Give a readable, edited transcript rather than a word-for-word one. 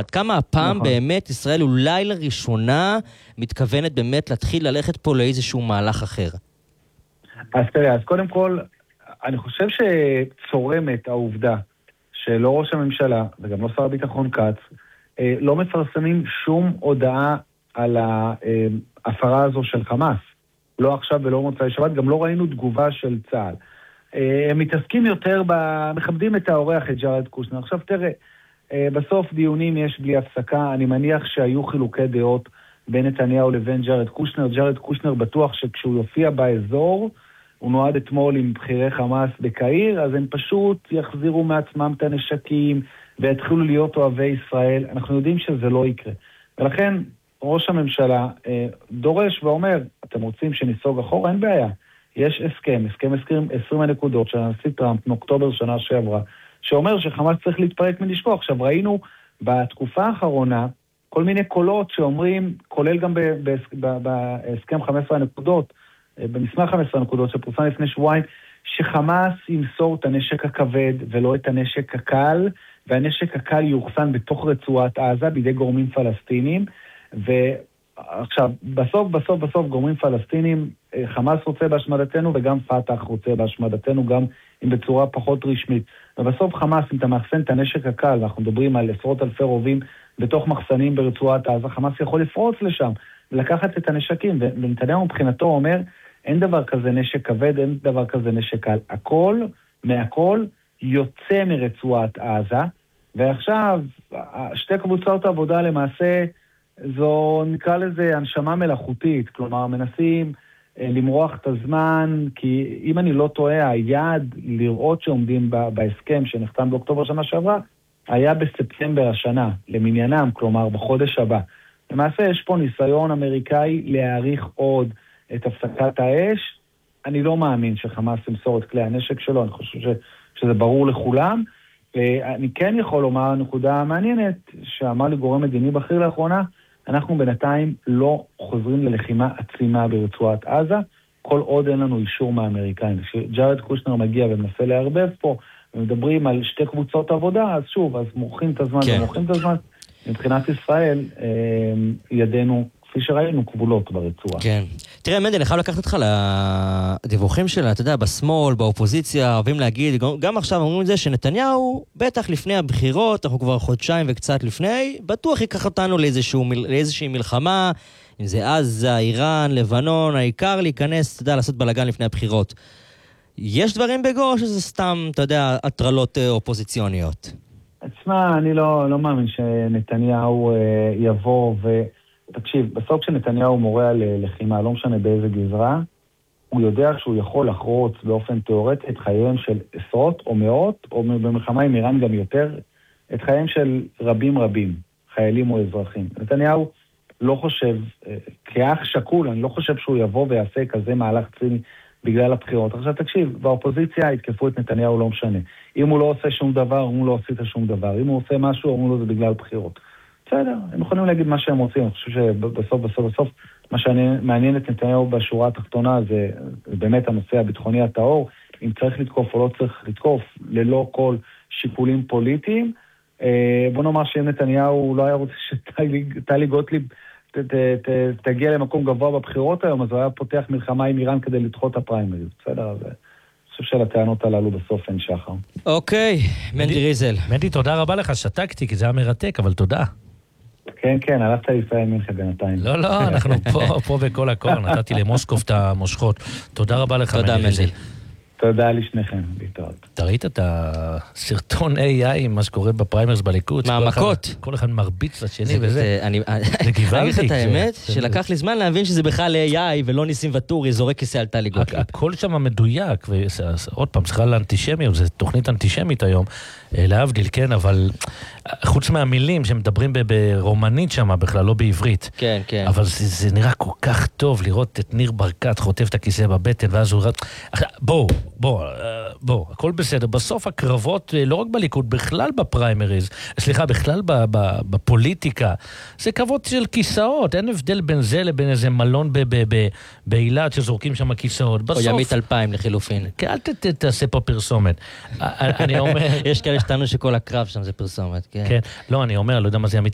עד כמה הפעם באמת ישראל אולי לראשונה מתכוונת באמת להתחיל ללכת פה לאיזשהו מהלך אחר? אז תראה, אז קודם כל, אני חושב שצורמת העובדה שלא ראש הממשלה וגם לא שר הביטחון כץ לא מפרסמים שום הודעה על ההפרה הזו של חמאס. לא עכשיו ולא מוצאי שבת, גם לא ראינו תגובה של צה"ל. הם מתעסקים יותר, מכבדים את האורח, את ג'ארד קושנר. עכשיו תראה, בסוף דיונים יש בלי הפסקה, אני מניח שהיו חילוקי דעות בין נתניהו לבין ג'ארד קושנר. ג'ארד קושנר בטוח שכשהוא יופיע באזור, הוא נועד אתמול עם בחירי חמאס בקהיר, אז הם פשוט יחזירו מעצמם את הנשקים, והתחילו להיות אוהבי ישראל. אנחנו יודעים שזה לא יקרה. ולכן ראש הממשלה דורש ואומר, אתם רוצים שניסוג אחורה? אין בעיה. יש הסכם 20 הנקודות של הנשיא טראמפ מאוקטובר שנה שעברה, שאומר שחמאס צריך להתפרק מנשקו. עכשיו ראינו בתקופה האחרונה כל מיני קולות שאומרים, כולל גם בהסכם 15 הנקודות, במסמך 15 הנקודות שפורסם לפני שבועיים, שחמאס ימסור את הנשק הכבד ולא את הנשק הקל, והנשק הקל יוחסן בתוך רצועת עזה בידי גורמים פלסטינים. ועכשיו, בסוף גורמים פלסטינים, חמאס רוצה בהשמדתנו וגם פתח רוצה בהשמדתנו, גם אם בצורה פחות רשמית. ובסוף חמאס, אם אתה מאחסן את הנשק הקל, ואנחנו מדברים על עשרות אלפי רובים בתוך מחסנים ברצועת עזה, חמאס יכול לפרוץ לשם ולקחת את הנשקים. ונתניהו מבחינתו אומר, אין דבר כזה נשק כבד, אין דבר כזה נשק קל. מהכל יוצא מרצועת עזה, ועכשיו שתי קבוצות העבודה למעשה זו נקרא לזה הנשמה מלאכותית, כלומר מנסים למרוח את הזמן, כי אם אני לא טועה, היעד לראות שעומדים בהסכם שנחתם באוקטובר שנה שעברה, היה בספטמבר השנה, למניינם, כלומר בחודש הבא. למעשה יש פה ניסיון אמריקאי להאריך עוד את הפסקת האש. אני לא מאמין שחמאס ימסור את כלי הנשק שלו, אני חושב שזה ברור לכולם. אני כן יכול לומר נקודה מעניינת, שאמר לי גורם מדיני בכיר לאחרונה, אנחנו בינתיים לא חוזרים ללחימה עצימה ברצועת עזה, כל עוד אין לנו אישור מהאמריקאים. כשג'ארד קושנר מגיע ומנסה להרבב פה, ומדברים על שתי קבוצות עבודה, אז שוב, אז מורחים את הזמן ומורחים את הזמן. מבחינת ישראל, ידינו, כפי שראינו, כבולות ברצועה. כן. תראה, מנדל, אני חייב לקחת אותך לדיווחים שלה, אתה יודע, בשמאל, באופוזיציה, אוהבים להגיד, גם עכשיו אומרים את זה, שנתניהו, בטח לפני הבחירות, אנחנו כבר חודשיים וקצת לפני, בטוח ייקח אותנו לאיזושהי מלחמה, אם זה עזה, איראן, לבנון, העיקר להיכנס, אתה יודע, לעשות בלגן לפני הבחירות. יש דברים בגו, שזה סתם, אתה יודע, הטרלות אופוזיציוניות? עצמה, אני לא מאמין שנתניהו יבוא תקשיב, בסוף כשנתניהו מורה על לחימה, לא משנה באיזה גזרה, הוא יודע שהוא יכול לחרוץ באופן תיאורטי את חייהם של עשרות או מאות, או במלחמה עם איראן גם יותר, את חייהם של רבים, חיילים או אזרחים. נתניהו לא חושב, כאח שקול, אני לא חושב שהוא יבוא ויעשה כזה מהלך ציני בגלל הבחירות. עכשיו תקשיב, באופוזיציה התקפו את נתניהו לא משנה. אם הוא לא עושה שום דבר, הוא לא עשית שום דבר. אם הוא עושה משהו, הוא לא זה בגלל בחירות. בסדר, הם יכולים להגיד מה שהם רוצים. אני חושב שבסוף, מה שמעניין את נתניהו בשורה התחתונה זה באמת הנושא הביטחוני הטהור. אם צריך לתקוף או לא צריך לתקוף, ללא כל שיקולים פוליטיים. בוא נאמר שאם נתניהו לא היה רוצה שטלי גוטליב תגיע למקום גבוה בבחירות היום, אז הוא היה פותח מלחמה עם איראן כדי לדחות את הפריימריז. בסדר, אז אני חושב שלטענות הללו בסוף אין שחר. אוקיי, מנדי ריזל. מנדי, תודה רבה לך, שתקתי, כי זה היה מרתק, אבל תודה. כן, הלכת לישראל מינכה בינתיים. לא, אנחנו פה בכל הקור, נתתי למוסקוב את המושכות. תודה רבה לך, מנדי ריזל. תודה לשניכם, להתראות. אתה ראית את הסרטון AI, מה שקורה בפריימרס בליכוד? מעמקות. כל אחד מרביץ לשני וזה. אני אגיד לך את האמת, שלקח לי זמן להבין שזה בכלל AI ולא ניסים וטורי, זורק כיסא על טלי גוטליב. הכל שם מדויק, ועוד פעם, סליחה לאנטישמיות, זו תוכנית אנטישמית היום, להבדיל, כן, אבל חוץ מהמילים שמדברים ברומנית שם בכלל, לא בעברית. כן, כן. אבל זה נראה כל כך טוב לראות את ניר ברקת חוטף את הכיסא בבטן, ואז הוא בוא, הכל בסדר. בסוף הקרבות, לא רק בליכוד, בכלל בפריימריז, סליחה, בכלל בפוליטיקה, זה קרבות של כיסאות, אין הבדל בין זה לבין איזה מלון באילת שזורקים שם כיסאות. או ימית 2000 לחילופין. אל תעשה פה פרסומת. אני אומר... יש כאלה שטענו שכל הקרב שם זה פרסומת, כן. כן, לא, אני אומר, לא יודע מה זה ימית